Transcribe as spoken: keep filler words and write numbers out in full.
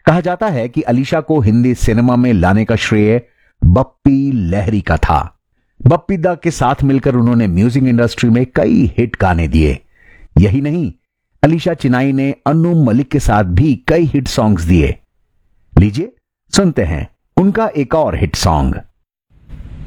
कहा जाता है कि अलीशा को हिंदी सिनेमा में लाने का श्रेय बप्पी लहरी का था। बप्पी दा के साथ मिलकर उन्होंने म्यूजिक इंडस्ट्री में कई हिट गाने दिए। यही नहीं, अलीशा चिनाई ने अनु मलिक के साथ भी कई हिट सॉन्ग्स दिए। लीजिए सुनते हैं उनका एक और हिट सॉन्ग।